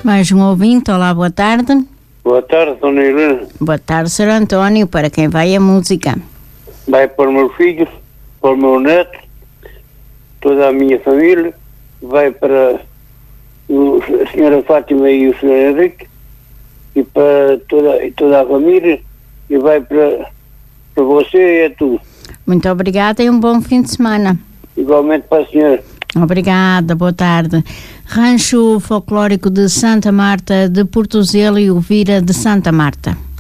Mais um ouvinte, olá, boa tarde. Boa tarde, Dona Helena. Boa tarde, Sr. António, para quem vai a música? Vai para os meus filhos, para o meu neto, toda a minha família, vai para a senhora Fátima e o Sr. Henrique, e para toda a família, e vai para você e é tudo. Muito obrigada e um bom fim de semana. Igualmente para a senhora. Obrigada, boa tarde. Rancho Folclórico de Santa Marta de Portozelo e Uvira de Santa Marta.